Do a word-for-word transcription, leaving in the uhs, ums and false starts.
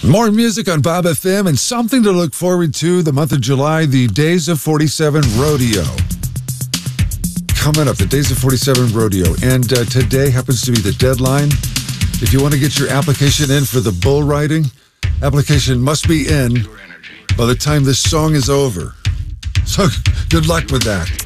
More music on Bob F M and something to look forward to the month of July, the Days of forty-seven Rodeo. Coming up, the Days of forty-seven Rodeo. And uh, today happens to be the deadline. If you want to get your application in for the bull riding, application must be in by the time this song is over. So good luck with that.